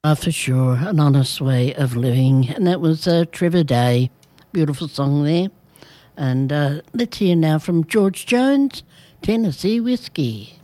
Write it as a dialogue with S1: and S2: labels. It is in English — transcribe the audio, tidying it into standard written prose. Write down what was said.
S1: For sure, an honest way of living. And that was Trevor Day. Beautiful song there. And let's hear now from George Jones, Tennessee Whiskey.